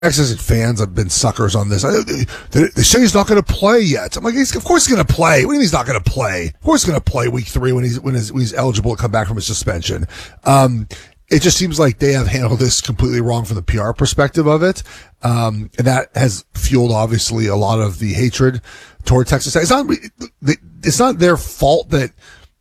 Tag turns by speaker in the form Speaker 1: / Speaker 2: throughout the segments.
Speaker 1: Texas fans have been suckers on this. They say he's not going to play yet. I'm like, of course he's going to play. What do you mean he's not going to play? Of course he's going to play week 3 when he's eligible to come back from his suspension. It just seems like they have handled this completely wrong from the PR perspective of it. And that has fueled obviously a lot of the hatred toward Texas Tech. It's not their fault that,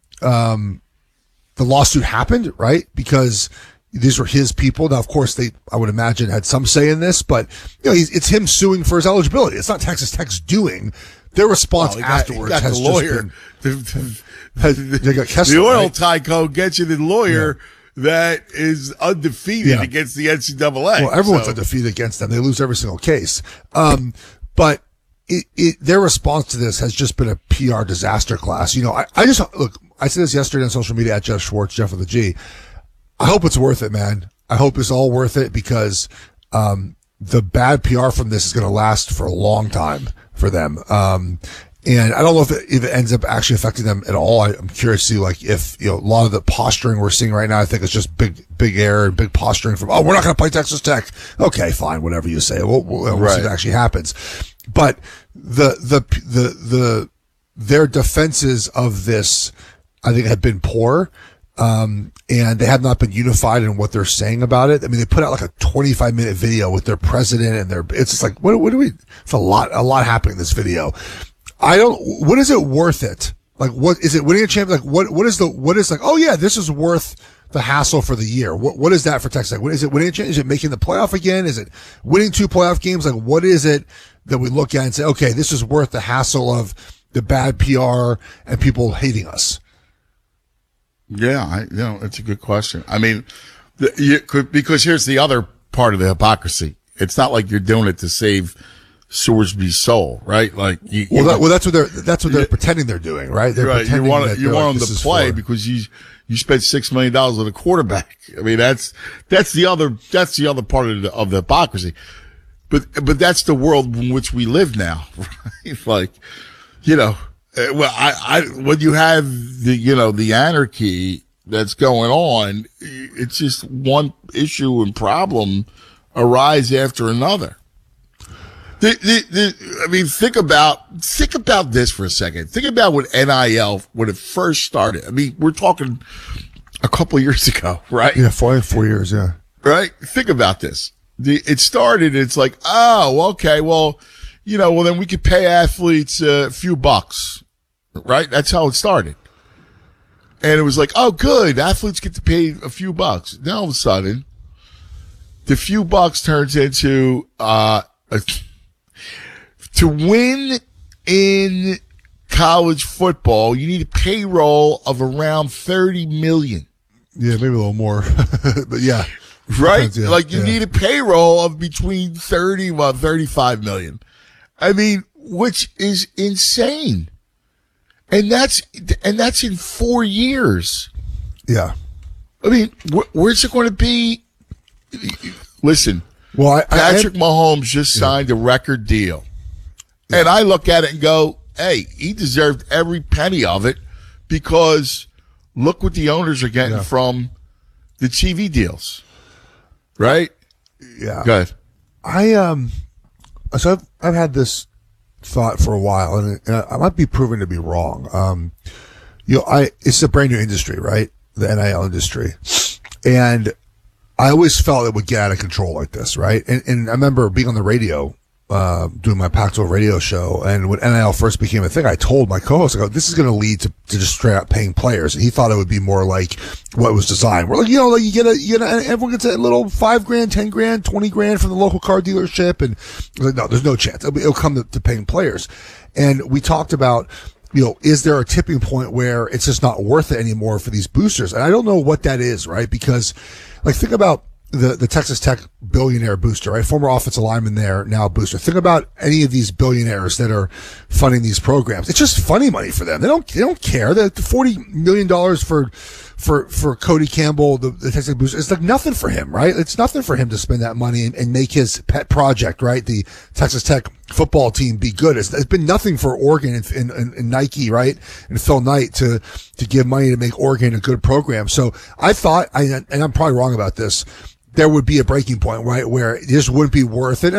Speaker 1: the lawsuit happened, right? Because these were his people. Now, of course, I would imagine, had some say in this, but it's him suing for his eligibility. It's not Texas Tech's doing. Their response afterwards has
Speaker 2: the lawyer.
Speaker 1: Just been. They got Kessler,
Speaker 2: the oil
Speaker 1: right?
Speaker 2: tycoon gets you the lawyer that is undefeated against the NCAA.
Speaker 1: Well, everyone's undefeated against them. They lose every single case. But their response to this has just been a PR disaster class. I said this yesterday on social media at Jeff Schwartz, Jeff with a G. I hope it's worth it, man. I hope it's all worth it because the bad PR from this is going to last for a long time for them. And I don't know if it ends up actually affecting them at all. I'm curious to see if a lot of the posturing we're seeing right now, I think it's just big air and big posturing from, we're not going to play Texas Tech. Okay, fine, whatever you say. We'll see if it actually happens. But their defenses of this, I think, have been poor. And they have not been unified in what they're saying about it. I mean, they put out like a 25-minute video with their president and it's just like, what do we, it's a lot happening in this video. What is it worth it? Like, what is it winning a championship? Like, what is like, oh yeah, this is worth the hassle for the year. What is that for Texas Tech? What is it winning a championship? Is it making the playoff again? Is it winning 2 playoff games? Like, what is it that we look at and say, okay, this is worth the hassle of the bad PR and people hating us?
Speaker 2: Yeah, it's a good question. I mean, because here's the other part of the hypocrisy. It's not like you're doing it to save Sorsby's soul, right? Like,
Speaker 1: that's what they're pretending they're doing, right? They're
Speaker 2: right. You want them to play
Speaker 1: for,
Speaker 2: because you spent $6 million on a quarterback. I mean, that's the other part of the hypocrisy. But that's the world in which we live now, right? Like, when you have the anarchy that's going on, it's just one issue and problem arise after another. I mean, think about this for a second. Think about when NIL, when it first started. I mean, we're talking a couple of years ago, right?
Speaker 1: Yeah, 4 years, yeah.
Speaker 2: Right? Think about this. It started, it's like, oh, okay, well, then we could pay athletes a few bucks, right? That's how it started. And it was like, oh, good, athletes get to pay a few bucks. Then all of a sudden, the few bucks turns into, to win in college football, you need a payroll of around 30 million.
Speaker 1: Yeah, maybe a little more, but yeah.
Speaker 2: Right? You need a payroll of between 35 million. I mean, which is insane. And that's in 4 years.
Speaker 1: Yeah.
Speaker 2: I mean, where's it going to be? Listen, Patrick Mahomes just signed a record deal. Yeah. And I look at it and go, hey, he deserved every penny of it because look what the owners are getting from the TV deals. Right?
Speaker 1: Yeah.
Speaker 2: Go ahead.
Speaker 1: So I've had this thought for a while, and I might be proven to be wrong. It's a brand new industry, right? The NIL industry. And I always felt it would get out of control like this, right? And I remember being on the radio, doing my Pac-12 radio show, and when NIL first became a thing, I told my co-host, I go, this is going to lead to just straight up paying players. And he thought it would be more like what was designed. We're like, everyone gets a little $5,000, $10,000, $20,000 from the local car dealership. And I was like, no, there's no chance. It'll come to paying players. And we talked about, is there a tipping point where it's just not worth it anymore for these boosters? And I don't know what that is, right? Because think about the Texas Tech billionaire booster, right? Former offensive lineman there, now booster. Think about any of these billionaires that are funding these programs. It's just funny money for them. They don't care. The $40 million for Cody Campbell, the Texas Tech booster, it's like nothing for him, right? It's nothing for him to spend that money and make his pet project, right? The Texas Tech football team be good. It's been nothing for Oregon and Nike, right? And Phil Knight to give money to make Oregon a good program. So I thought, and I'm probably wrong about this, there would be a breaking point, right, where it just wouldn't be worth it.